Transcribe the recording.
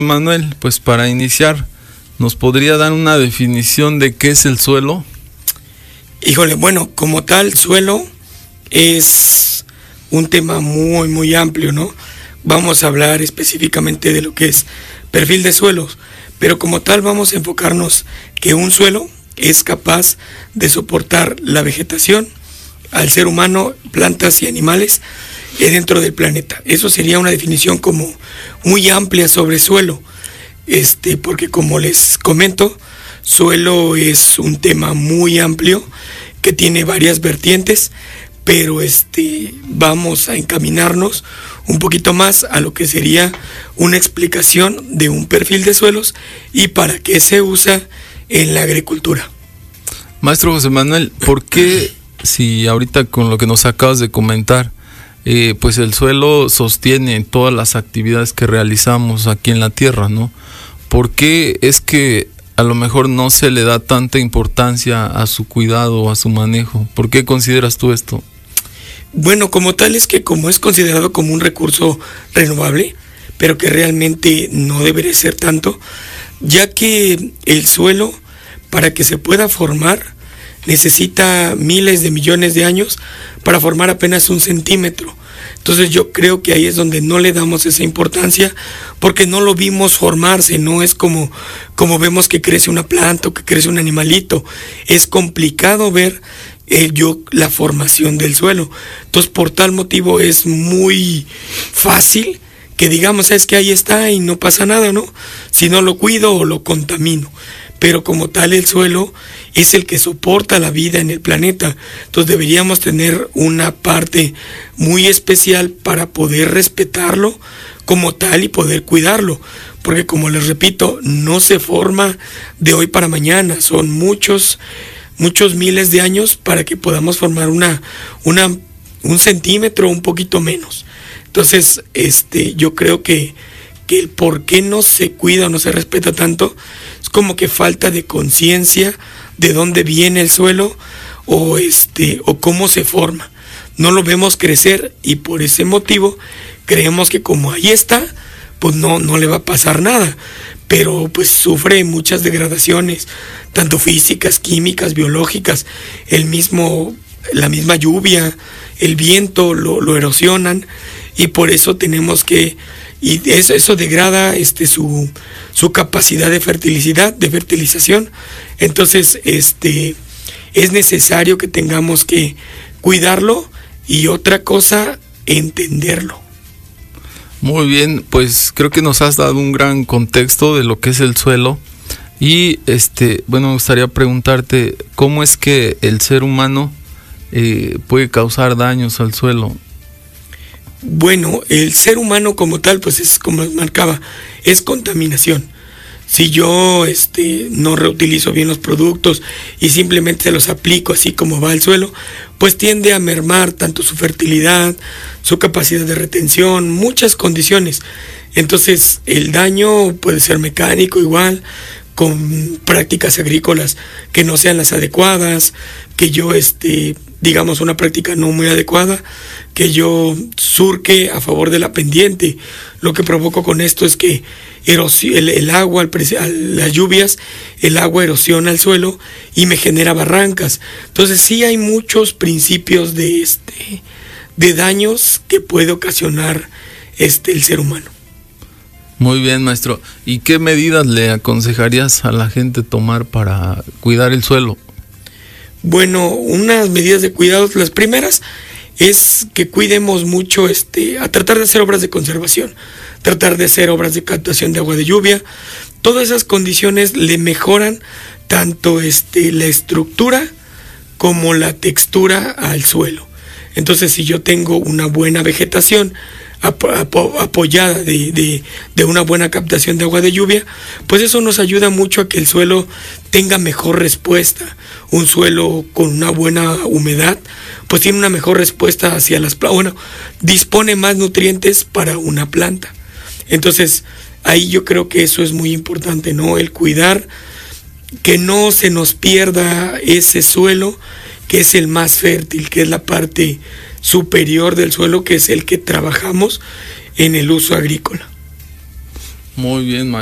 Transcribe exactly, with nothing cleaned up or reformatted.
Manuel, pues para iniciar, ¿nos podría dar una definición de qué es el suelo? Híjole, bueno, como tal, suelo es un tema muy, muy amplio, ¿no? Vamos a hablar específicamente de lo que es perfil de suelos, pero como tal vamos a enfocarnos que un suelo es capaz de soportar la vegetación al ser humano, plantas y animales dentro del planeta. Eso sería una definición como muy amplia sobre suelo, este, porque como les comento, suelo es un tema muy amplio que tiene varias vertientes, pero este, vamos a encaminarnos un poquito más a lo que sería una explicación de un perfil de suelos y para qué se usa en la agricultura. Maestro José Manuel, ¿por qué, si ahorita con lo que nos acabas de comentar, eh, pues el suelo sostiene todas las actividades que realizamos aquí en la tierra, ¿no? ¿Por qué es que a lo mejor no se le da tanta importancia a su cuidado o a su manejo? ¿Por qué consideras tú esto? Bueno, como tal es que como es considerado como un recurso renovable, pero que realmente no debería ser tanto, ya que el suelo, para que se pueda formar, necesita miles de millones de años para formar apenas un centímetro. Entonces yo creo que ahí es donde no le damos esa importancia, porque no lo vimos formarse, no es como, como vemos que crece una planta o que crece un animalito. Es complicado ver eh, yo la formación del suelo. Entonces por tal motivo es muy fácil que digamos, es que ahí está y no pasa nada, ¿no? Si no lo cuido o lo contamino. Pero como tal el suelo es el que soporta la vida en el planeta. Entonces deberíamos tener una parte muy especial para poder respetarlo como tal y poder cuidarlo. Porque como les repito, no se forma de hoy para mañana. Son muchos, muchos miles de años para que podamos formar una, una, un centímetro o un poquito menos. Entonces, este, yo creo que, que el por qué no se cuida o no se respeta tanto es como que falta de conciencia de dónde viene el suelo o este o cómo se forma. No lo vemos crecer y por ese motivo creemos que como ahí está, pues no, no le va a pasar nada. Pero pues sufre muchas degradaciones, tanto físicas, químicas, biológicas, el mismo, la misma lluvia, el viento lo, lo erosionan y por eso tenemos que y eso, eso degrada este su, su capacidad de fertilidad, de fertilización. Entonces, este es necesario que tengamos que cuidarlo y otra cosa, entenderlo. Muy bien, pues creo que nos has dado un gran contexto de lo que es el suelo. Y este, bueno, me gustaría preguntarte, ¿cómo es que el ser humano eh, puede causar daños al suelo? Bueno, el ser humano como tal, pues es como marcaba, es contaminación. Si yo este, no reutilizo bien los productos y simplemente se los aplico así como va al suelo, pues tiende a mermar tanto su fertilidad, su capacidad de retención, muchas condiciones. Entonces el daño puede ser mecánico igual, con prácticas agrícolas que no sean las adecuadas, que yo, este, digamos, una práctica no muy adecuada, que yo surque a favor de la pendiente. Lo que provoco con esto es que erosio, el, el agua, al, las lluvias, el agua erosiona el suelo y me genera barrancas. Entonces sí hay muchos principios de, este, de daños que puede ocasionar este, el ser humano. Muy bien, maestro. ¿Y qué medidas le aconsejarías a la gente tomar para cuidar el suelo? Bueno, unas medidas de cuidado, las primeras es que cuidemos mucho, este, a tratar de hacer obras de conservación, tratar de hacer obras de captación de agua de lluvia. Todas esas condiciones le mejoran tanto este, la estructura como la textura al suelo. Entonces, si yo tengo una buena vegetación apoyada de, de, de una buena captación de agua de lluvia, pues eso nos ayuda mucho a que el suelo tenga mejor respuesta. Un suelo con una buena humedad, pues tiene una mejor respuesta hacia las plantas, bueno, dispone más nutrientes para una planta. Entonces, ahí yo creo que eso es muy importante, ¿no? El cuidar que no se nos pierda ese suelo, que es el más fértil, que es la parte superior del suelo, que es el que trabajamos en el uso agrícola. Muy bien,